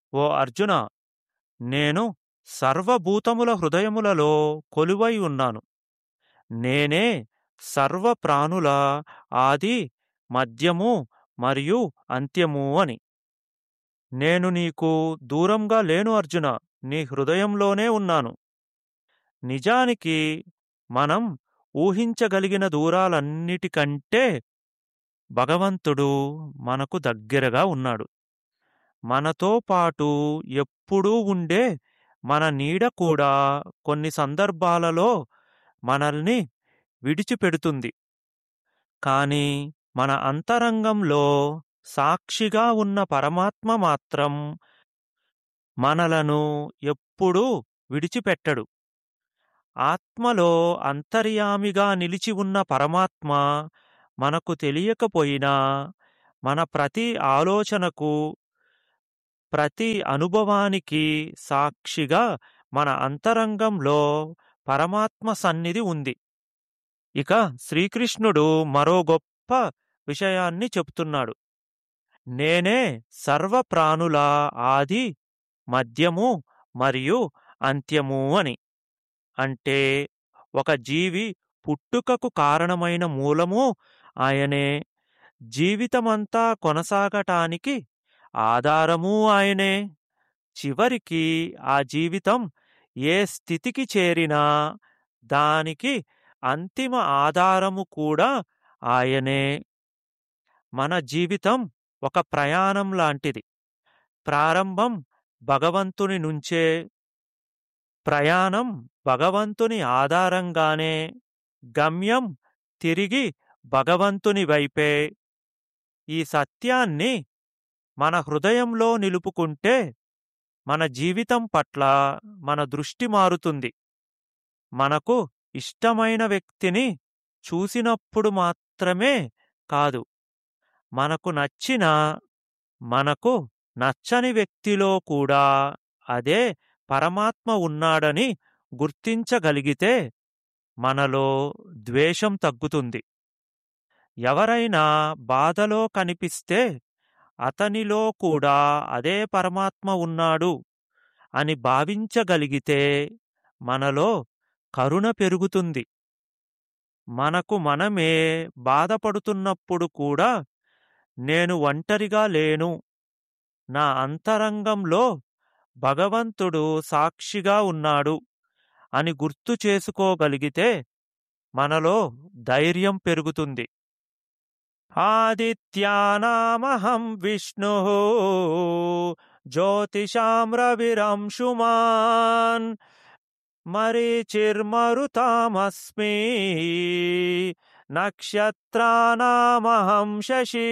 ఓ అర్జున, నేను సర్వభూతముల హృదయములలో కొలువై ఉన్నాను. నేనే సర్వప్రాణుల ఆది, మధ్యము మరియు అంత్యము అని. నేను నీకు దూరంగా లేను అర్జున, నీ హృదయంలోనే ఉన్నాను. నిజానికి మనం ఊహించగలిగిన దూరాలన్నిటికంటే భగవంతుడు మనకు దగ్గరగా ఉన్నాడు. మనతో పాటు ఎప్పుడూ ఉండే మన నీడ కూడా కొన్ని సందర్భాలలో మనల్ని విడిచిపెడుతుంది. కానీ మన అంతరంగంలో సాక్షిగా ఉన్న పరమాత్మ మాత్రం మనలను ఎప్పుడూ విడిచిపెట్టడు. ఆత్మలో అంతర్యామిగా నిలిచి ఉన్న పరమాత్మ మనకు తెలియకపోయినా మన ప్రతి ఆలోచనకు, ప్రతి అనుభవానికి సాక్షిగా మన అంతరంగంలో పరమాత్మ సన్నిధి ఉంది. ఇక శ్రీకృష్ణుడు మరో గొప్ప విషయాన్ని చెప్తున్నాడు. నేనే సర్వప్రాణుల ఆది, మధ్యము మరియు అంత్యము అని. అంటే ఒక జీవి పుట్టుకకు కారణమైన మూలము ఆయనే, జీవితమంతా కొనసాగటానికి ఆధారము ఆయనే, చివరికి ఆ జీవితం ఏ స్థితికి చేరినా దానికి అంతిమ ఆధారము కూడా ఆయనే. మన జీవితం ఒక ప్రయాణం లాంటిది. ప్రారంభం భగవంతుని నుంచే, ప్రయాణం భగవంతుని ఆధారంగానే, గమ్యం తిరిగి భగవంతుని వైపే. ఈ సత్యాన్ని మన హృదయంలో నిలుపుకుంటే మన జీవితం పట్ల మన దృష్టి మారుతుంది. మనకు ఇష్టమైన వ్యక్తిని చూసినప్పుడు మాత్రమే కాదు, మనకు నచ్చిన, మనకు నచ్చని వ్యక్తిలో కూడా అదే పరమాత్మ ఉన్నాడని గుర్తించగలిగితే మనలో ద్వేషం తగ్గుతుంది. ఎవరైనా బాధలో కనిపిస్తే అతనిలో కూడా అదే పరమాత్మ ఉన్నాడు అని భావించగలిగితే మనలో కరుణ పెరుగుతుంది. మనకు మనమే బాధపడుతున్నప్పుడు కూడా నేను ఒంటరిగా లేను, నా అంతరంగంలో భగవంతుడు సాక్షిగా ఉన్నాడు అని గుర్తు చేసుకోగలిగితే మనలో ధైర్యం పెరుగుతుంది. ఆదిత్యానామహం విష్ణు జ్యోతిషాం రవిరంశుమాన్ మరీచిర్మరుతామస్మి నక్షత్రానామహం శశి.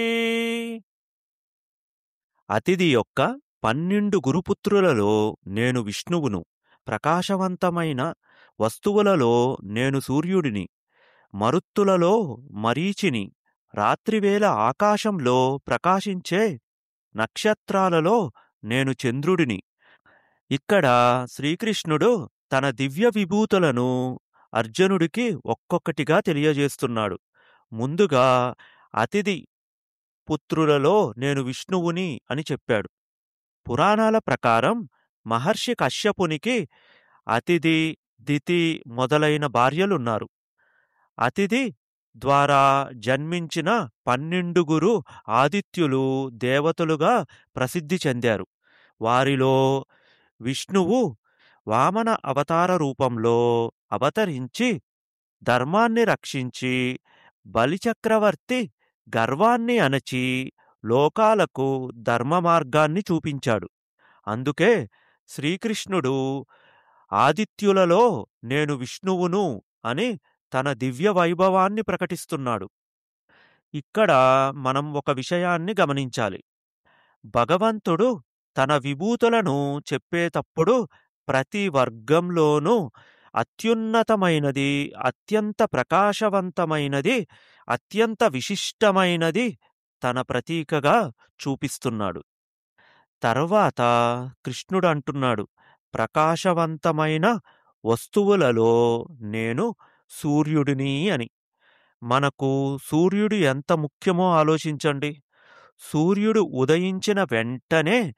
అతిథి యొక్క 12 గురుపుత్రులలో నేను విష్ణువును, ప్రకాశవంతమైన వస్తువులలో నేను సూర్యుడిని, మరుత్తులలో మరీచిని, రాత్రివేళ ఆకాశంలో ప్రకాశించే నక్షత్రాలలో నేను చంద్రుడిని. ఇక్కడ శ్రీకృష్ణుడు తన దివ్య విభూతులను అర్జునుడికి ఒక్కొక్కటిగా తెలియజేస్తున్నాడు. ముందుగా అతిథి పుత్రులలో నేను విష్ణువుని అని చెప్పాడు. పురాణాల ప్రకారం మహర్షి కశ్యపునికి అతిథి, దితి మొదలైన భార్యలున్నారు. అతిథి ద్వారా జన్మించిన 12 ఆదిత్యులు దేవతలుగా ప్రసిద్ధి చెందారు. వారిలో విష్ణువు వామన అవతార రూపంలో అవతరించి ధర్మాన్ని రక్షించి, బలిచక్రవర్తి గర్వాన్ని అణచి లోకాలకు ధర్మ మార్గాన్ని చూపించాడు. అందుకే శ్రీకృష్ణుడు ఆదిత్యులలో నేను విష్ణువును అని తన దివ్య వైభవాన్ని ప్రకటిస్తున్నాడు. ఇక్కడ మనం ఒక విషయాన్ని గమనించాలి. భగవంతుడు తన విభూతులను చెప్పేటప్పుడు ప్రతి వర్గంలోనూ అత్యున్నతమైనది, అత్యంత ప్రకాశవంతమైనది, అత్యంత విశిష్టమైనది తన ప్రతీకగా చూపిస్తున్నాడు. తర్వాత కృష్ణుడు అంటున్నాడు, ప్రకాశవంతమైన వస్తువులలో నేను సూర్యుడిని అని. మనకు సూర్యుడు ఎంత ముఖ్యమో ఆలోచించండి. సూర్యుడు ఉదయించిన వెంటనే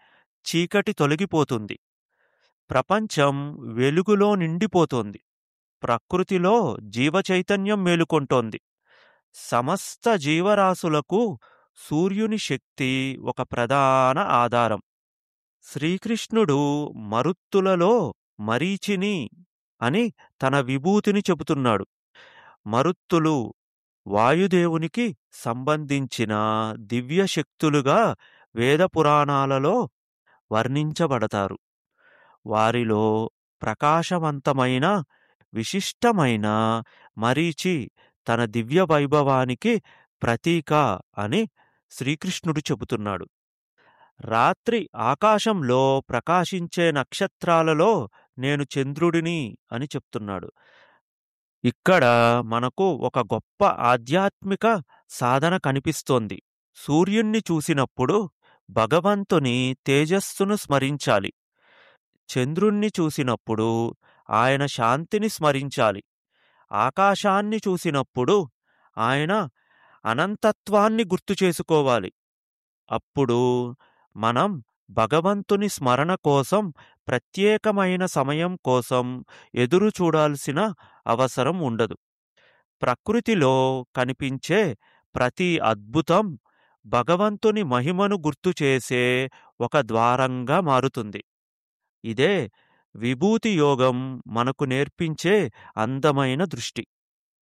చీకటి తొలగిపోతుంది. ప్రపంచం వెలుగులో నిండిపోతోంది. ప్రకృతిలో జీవచైతన్యం మేలుకొంటోంది. సమస్త జీవరాశులకు సూర్యుని శక్తి ఒక ప్రధాన ఆధారం. శ్రీకృష్ణుడు మరుత్తులలో మరీచిని అని తన విభూతిని చెబుతున్నాడు. మరుత్తులు వాయుదేవునికి సంబంధించిన దివ్యశక్తులుగా వేదపురాణాలలో వర్ణించబడతారు. వారిలో ప్రకాశవంతమైన, విశిష్టమైన మరీచి తన దివ్య వైభవానికి ప్రతీక అని శ్రీకృష్ణుడు చెబుతున్నాడు. రాత్రి ఆకాశంలో ప్రకాశించే నక్షత్రాలలో నేను చంద్రుడిని అని చెప్తున్నాడు. ఇక్కడ మనకు ఒక గొప్ప ఆధ్యాత్మిక సాధన కనిపిస్తోంది. సూర్యుణ్ణి చూసినప్పుడు భగవంతుని తేజస్సును స్మరించాలి. చంద్రుణ్ణి చూసినప్పుడు ఆయన శాంతిని స్మరించాలి. ఆకాశాన్ని చూసినప్పుడు ఆయన అనంతత్వాన్ని గుర్తు చేసుకోవాలి. అప్పుడు మనం భగవంతుని స్మరణ కోసం ప్రత్యేకమైన సమయం కోసం ఎదురు చూడాల్సిన అవసరం ఉండదు. ప్రకృతిలో కనిపించే ప్రతి అద్భుతం భగవంతుని మహిమను గుర్తు చేసే ఒక ద్వారంగా మారుతుంది. ఇదే విభూతి యోగం మనకు నేర్పించే అందమైన దృష్టి.